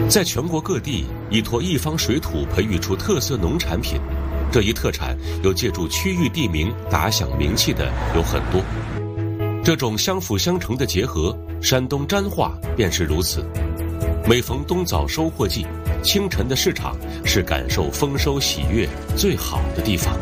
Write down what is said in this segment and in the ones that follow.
在全国各地依托一方水土培育出特色农产品，这一特产又借助区域地名打响名气的有很多。这种相辅相成的结合，山东沾化便是如此。每逢冬枣收获季，清晨的市场是感受丰收喜悦最好的地方。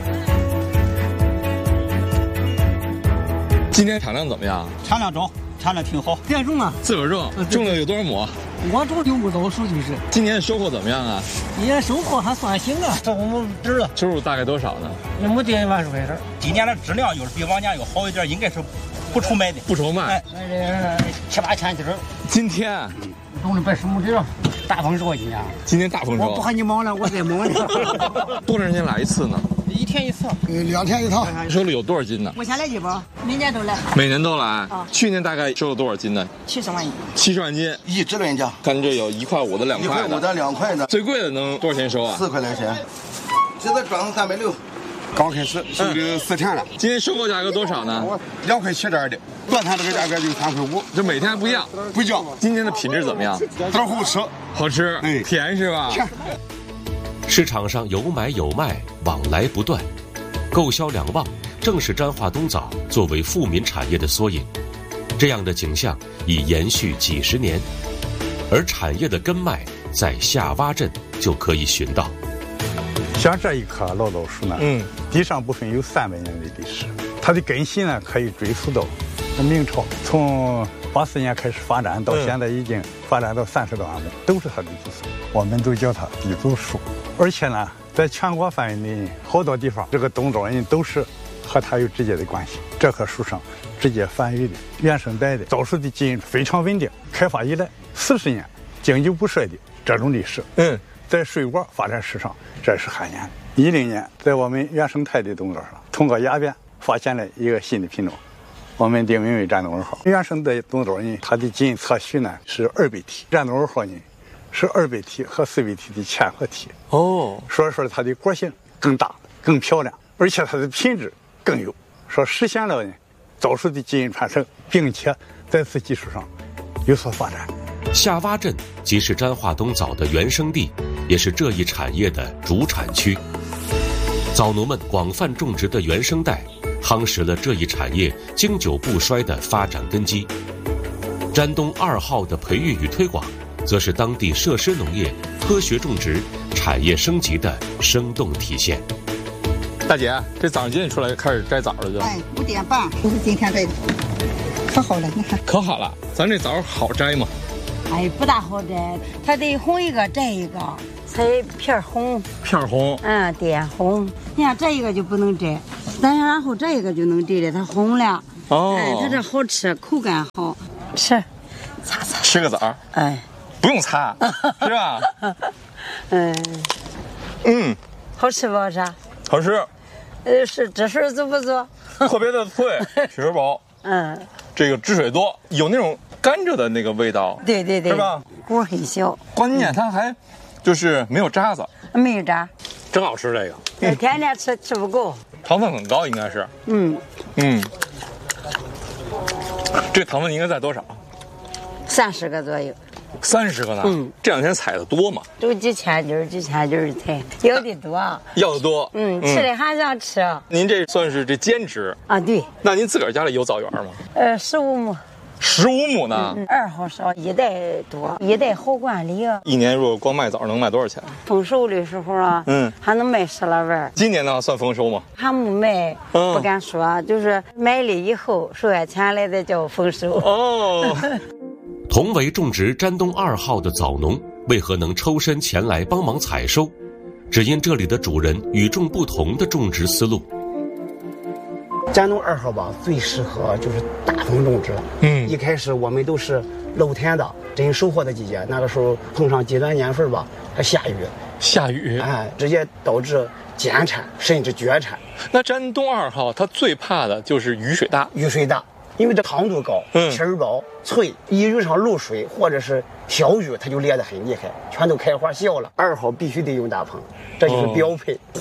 今天产量怎么样？ 产量中，产量挺好。 自个种啊， 自个儿种，种了有多少亩？ 我种6亩多，属就是。 今年收获怎么样啊？ 也收获还算行啊，这我们值了。 收入大概多少呢 ？1亩地1万多块钱。 今年的质量又是比往年又好一点，应该是不愁卖的。 不愁卖。 哎，这7、8千斤。 今天种了110亩地了，大丰收今年。 今天大丰收。 我不和你忙了，我在忙呢。 多长时间来一次呢 ？1天1次 ，2天1趟。 收了有多少斤呢？ 我先来几包，每年都来。 每年都来啊？去年大概收了多少斤呢 ？70万斤。 70万斤， 一直论价。 看这有1块5的、2块的。 1块5的、2块的。 最贵的能多少钱收啊 ？4块来钱。现在转成360。 刚开始收的4天了。 今天收购价格多少呢 ？2块7点的。断摊这个价格就3块5。 这每天还不一样。 不一样。 今天的品质怎么样？ 都好吃。 好吃。甜是吧？ 甜。 市场上有买有卖，往来不断，购销两旺，正是沾化冬枣作为富民产业的缩影。这样的景象已延续几十年，而产业的根脉在下洼镇就可以寻到。 像这一棵老枣树呢，地上部分有300年的历史，它的根系呢可以追溯到明朝，从84年开始发展到现在已经发展到30多万亩，都是它的子孙，我们都叫它地祖树。而且呢，在全国范围内好多地方，这个冬枣人都是和它有直接的关系。这棵树上直接繁育的原生带的枣树的基因非常稳定，开发以来40年经久不衰的这种历史。在水果发展史上这是罕见的。10年，在我们原生态的冬枣上，通过压变发现了一个新的品种，我们定名为战冬2号。原生的冬枣呢，它的基因测序呢是2倍体，战冬2号呢是2倍体和4倍体的嵌合体。所以说它的果性更大、更漂亮，而且它的品质更优，说实现了呢枣树的基因传承，并且在此基础上有所发展。 下洼镇即是沾化冬枣的原生地，也是这一产业的主产区。枣农们广泛种植的原生带，夯实了这一产业经久不衰的发展根基。沾冬2号的培育与推广，则是当地设施农业、科学种植、产业升级的生动体现。 大姐，这早上几点出来开始摘枣了就 ？5点半，我是今天摘的，可好了，你看。 可好了，咱这枣好摘吗？ 不大好摘，它得红一个摘一个，才片红。 片红。 点红。你看这一个就不能摘，然后这一个就能摘了，它红了。它这好吃，口感好吃。擦。 吃个枣。不用擦，是吧？ 好吃不好吃？ 好吃。 是这事儿做不做？ 特别的脆，皮儿薄。这个汁水多，有那种甘蔗的那个味道。 对， 是吧？ 果很小， 关键它还就是没有渣子。 没有渣， 真好吃这个。 天天吃不够。 糖分很高，应该是。这糖分应该在多少 ？30个左右。 30个呢？这2天采的多吗？ 都几千斤采，要的多。 要的多。 吃的还想吃。 您这算是这兼职啊？对。 那您自个儿家里有枣园吗 ？15亩。 15亩呢 ？2号少，1袋多，1袋好管理啊。 一年如果光卖枣能卖多少钱？ 丰收的时候啊，还能卖10来万。 今年呢算丰收吗？ 还没卖，不敢说，就是卖了以后收下钱来的叫丰收。 同为种植沾冬2号的枣农，为何能抽身前来帮忙采收？只因这里的主人与众不同的种植思路。 沾冬2号吧，最适合就是大棚种植。一开始我们都是露天的，真收获的季节，那个时候碰上极端年份吧，还下雨，直接导致减产甚至绝产。 那沾冬2号它最怕的就是雨水大。 因为这糖度高，皮儿薄脆，一遇上露水或者是小雨，它就裂得很厉害，全都开花笑了。2号必须得用大棚，这就是标配。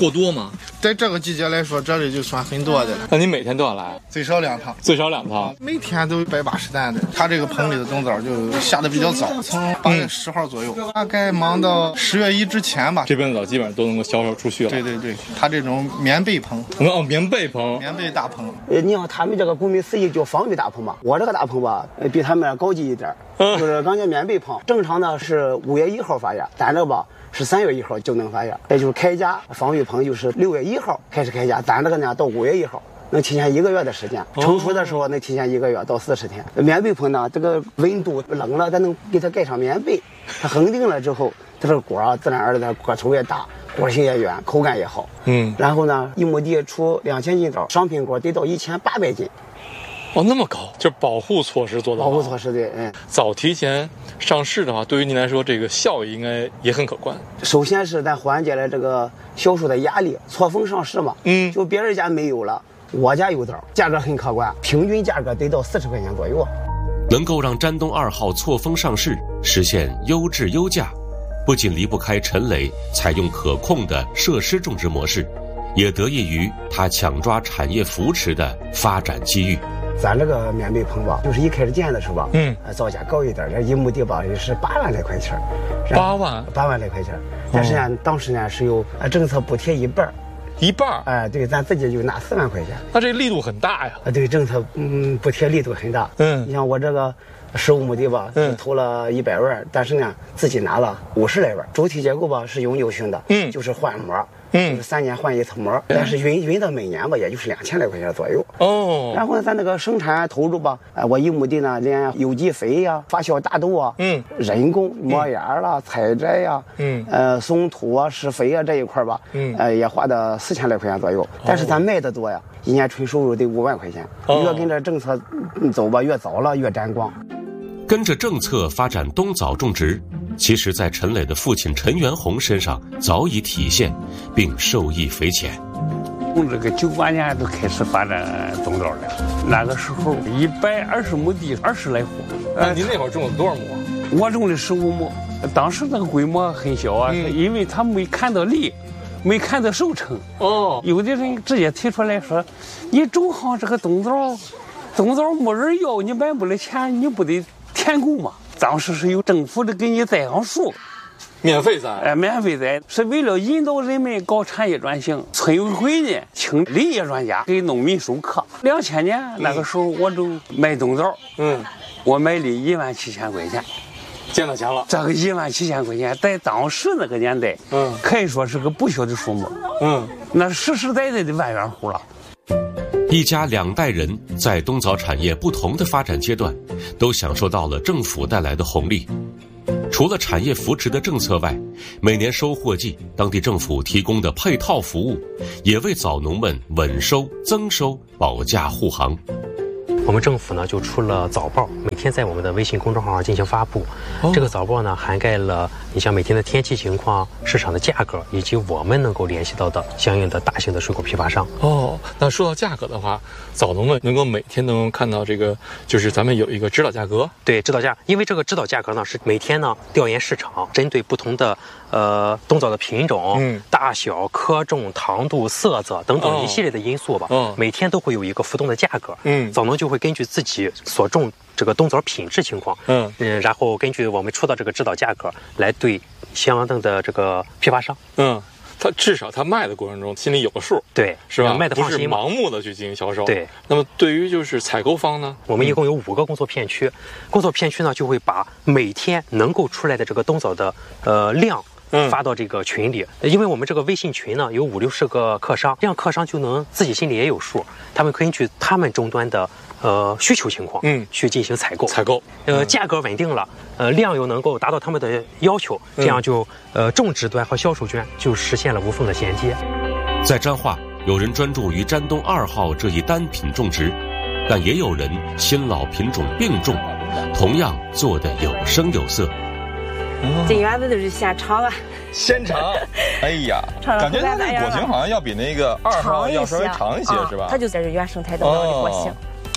货多吗？ 在这个季节来说，这里就算很多的。 那你每天都要来？ 最少2趟。 最少2趟， 每天都180担的。他这个棚里的冬枣就下的比较早，从8月10号左右，大概忙到10月1之前吧。 这边的枣基本上都能够销售出去了。 对对对，他这种棉被棚。 棉被棚， 棉被大棚。 你看他们这个顾名思义叫防雨大棚吧，我这个大棚吧比他们高级一点，就是刚才棉被棚，正常呢是5月1号发芽，咱这吧是3月1号就能发芽，也就是开荚防雨棚就是6月1号开始开荚，咱这个呢到5月1号。能提前1个月的时间，成熟的时候能提前1个月到40天。棉被棚呢，这个温度冷了，咱能给它盖上棉被，它恒定了之后，它这个果啊，自然而然的果头也大，果形也圆，口感也好。然后呢，1亩地出2000斤枣，商品果得到1800斤。 那么高，就是保护措施做得好。 保护措施对， 早提前上市的话，对于您来说，这个效益应该也很可观。 首先是咱缓解了这个销售的压力，错峰上市嘛，就别人家没有了。我家有枣，价格很可观，平均价格得到40块钱左右。 能够让山东2号错峰上市，实现优质优价，不仅离不开陈磊采用可控的设施种植模式，也得益于他抢抓产业扶持的发展机遇。 咱这个棉被棚吧，就是一开始建的时候吧，造价高一点，这1亩地吧也是8万来块钱。 8万来块钱，但是呢，当时呢是有政策补贴一半。哎，对，咱自己就拿4万块钱。 那这力度很大呀。 对，政策补贴力度很大。你像我这个15亩地吧，投了100万，但是呢自己拿了50来万。主体结构吧是永久性的，就是换膜。就是3年换一次膜，但是匀的每年吧，也就是2000来块钱左右。然后呢，咱那个生产投入吧，我1亩地呢，连有机肥呀、发酵大豆啊，人工磨芽啦、采摘呀，松土啊、施肥啊这一块吧，也花的4000来块钱左右。但是咱卖的多呀，一年纯收入得5万块钱。越跟着政策走吧，越早了越沾光。 跟着政策发展冬枣种植，其实在陈磊的父亲陈元红身上早已体现，并受益匪浅。 从这个98年都开始发展冬枣了，那个时候120亩地20来户。 您那会儿种了多少亩？ 我种了15亩，当时那个规模很小啊，因为他没看到利，没看到收成。有的人直接提出来说，你种好这个冬枣没人要，你买不了钱，你不得填够嘛？当时是由政府的给你栽上树， 免费栽， 免费栽，是为了引导人们搞产业转型。村委会呢，请林业专家给农民授课。2000年那个时候，我就卖冬枣，我卖了17000块钱， 见到钱了。 这个17000块钱，在当时那个年代，可以说是个不小的数目，那实实在在的万元户了。 一家2代人在冬枣产业不同的发展阶段，都享受到了政府带来的红利。除了产业扶持的政策外，每年收获季，当地政府提供的配套服务，也为枣农们稳收增收保驾护航。 我们政府呢就出了枣报，每天在我们的微信公众号上进行发布。这个枣报呢涵盖了你像每天的天气情况、市场的价格，以及我们能够联系到的相应的大型的水果批发商。 那说到价格的话，枣农们能够每天都能看到这个，就是咱们有一个指导价格。 对，指导价，因为这个指导价格呢是每天呢调研市场，针对不同的冬枣的品种、大小、颗重、糖度、色泽等等一系列的因素吧，每天都会有一个浮动的价格。枣农就会根据自己所种这个冬枣品质情况，然后根据我们出的这个指导价格来对相应的这个批发商， 他至少他卖的过程中心里有个数， 对， 是吧？ 卖的放心， 不是盲目的去进行销售。 对。 那么对于就是采购方呢， 我们一共有5个工作片区，工作片区呢就会把每天能够出来的这个冬枣的量发到这个群里，因为我们这个微信群呢有50-60个客商，这样客商就能自己心里也有数，他们可以根据他们终端的需求情况，去进行采购，价格稳定了，量又能够达到他们的要求，这样就种植端和销售端就实现了无缝的衔接。 在彰化，有人专注于山东2号这一单品种植，但也有人新老品种并种，同样做得有声有色。 这园子都是现尝啊， 现尝。哎呀，感觉它这果型好像要比那个2号要稍微长一些，是吧？ 它就是原生态冬枣的果型。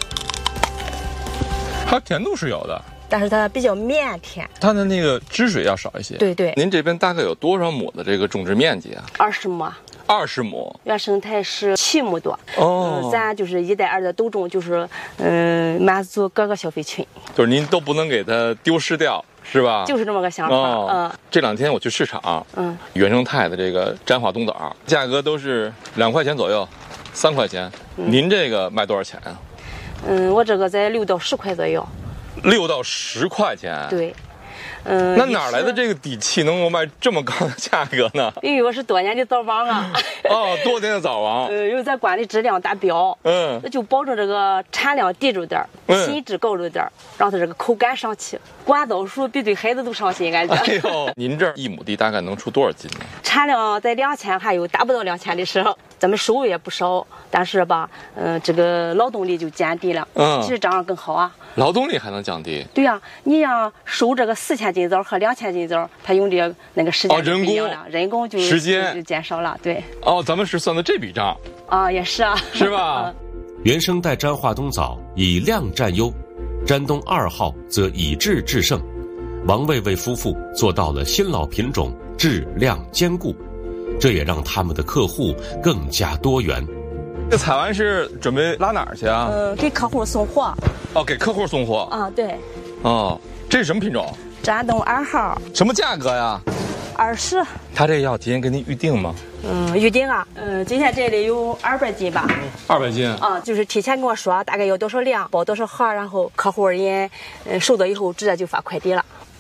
它甜度是有的， 但是它比较绵甜， 它的那个汁水要少一些。 对对。 您这边大概有多少亩的这个种植面积啊？ 20亩。 20亩， 原生态是7亩多。 哦， 咱就是1带2的都种，就是满足各个消费群。 就是您都不能给它丢失掉，是吧？ 就是这么个想法。 这2天我去市场，原生态的这个粘花冬枣，价格都是2块钱左右，3块钱。您这个卖多少钱啊？ 我这个在6到10块左右。 6到10块钱。 对。 那哪来的这个底气能够卖这么高的价格呢？ 因为我是多年的枣王啊。 多年的枣王。 因为咱管的质量达标，那就保证这个产量低着点品质高着点让它这个口感上去。管枣树比对孩子都上心，感觉。 哎呦，您这1亩地大概能出多少斤呢？ 产量在2000，还有达不到2000的时候，咱们收入也不少，但是吧，这个劳动力就减低了。其实这样更好啊。 劳动力还能降低？ 对呀，你要收这个4000斤枣和2000斤枣，它用的那个时间就不一样了，人工就时间就减少了。对。 咱们是算的这笔账啊，也是啊， 是吧？ 原生态粘花冬枣以量占优，山东2号则以质制胜。王卫卫夫妇做到了新老品种质量兼顾，这也让他们的客户更加多元。 这采完是准备拉哪儿去啊？ 给客户送货。 给客户送货啊？对。 这是什么品种？ 山东2号。 什么价格呀 ？20。 他这要提前给您预定吗？ 预定啊。今天这里有200斤吧。 200斤。 就是提前跟我说大概要多少量，包多少盒，然后客户人收到以后直接就发快递了。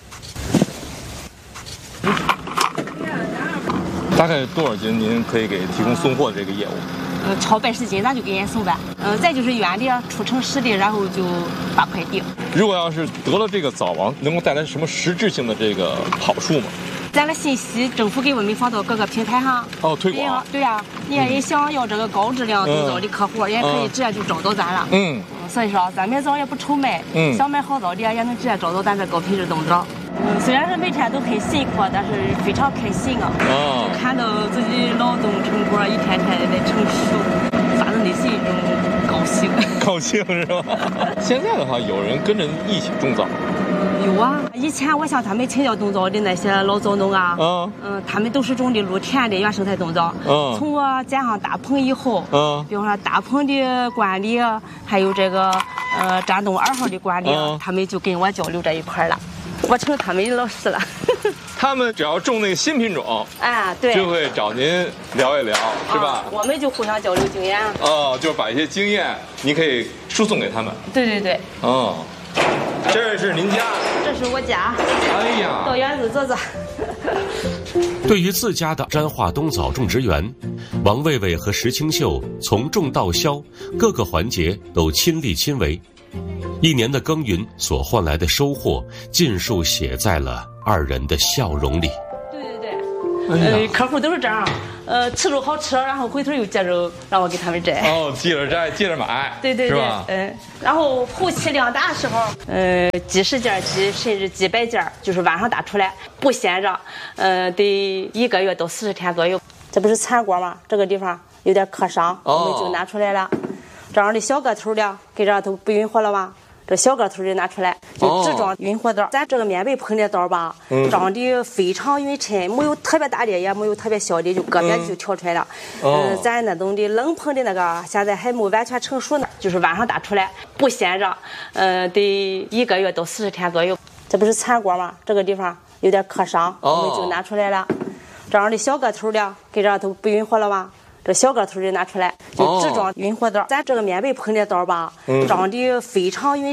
大概多少斤您可以给提供送货这个业务？ 超110斤咱就给人送呗。再就是远的出城市的，然后就发快递。 如果要是得了这个枣王，能够带来什么实质性的这个好处吗？ 咱的信息政府给我们放到各个平台上。 推广。 对呀，你也想要这个高质量冬枣的客户，也可以直接就找到咱了。所以说咱们枣也不愁卖，想买好枣的也能直接找到咱这高品质冬枣。虽然是每天都很辛苦，但是非常开心啊！就看到自己劳动成果一天天的成熟，发自内心一种高兴。 高兴是吧？现在的话，有人跟着一起种枣。 有啊，以前我像他们青椒冬枣的那些老枣农啊，他们都是种的露田的原生态冬枣。从我建上大棚以后，比方说大棚的管理，还有这个山东2号的管理，他们就跟我交流这一块了。我成他们的老师了。 他们只要种那个新品种， 对， 就会找您聊一聊，是吧？ 我们就互相交流经验。 就是把一些经验，您可以输送给他们。 对。 这是您家？ 这是我家。 哎呀， 到院子坐坐。 对于自家的粘花冬枣种植园，王卫卫和石清秀从种到销，各个环节都亲力亲为。1年的耕耘所换来的收获，尽数写在了2人的笑容里。 对，客户都是这样，吃着好吃，然后回头又接着让我给他们摘。 接着摘，接着买。 对， 是吧？ 然后后期量大的时候，几十件甚至几百件，就是晚上打出来，不闲着，得1个月到40天左右。这不是残果吗？这个地方有点磕伤，我们就拿出来了。这样的小个头的，给这都不匀活了吧？这小个头的拿出来，就只装匀活枣。咱这个棉被棚的枣吧，长得非常匀称，没有特别大的，也没有特别小的，就个别就挑出来了。咱那种的冷棚的那个，现在还没完全成熟呢，就是晚上打出来，不闲着，得1个月到40天左右。这不是残果吗？这个地方有点磕伤，我们就拿出来了。这样的小个头的，给这都不匀活了吧？这小个头的拿出来，就只装匀活枣。咱这个棉被棚的枣吧，长得非常匀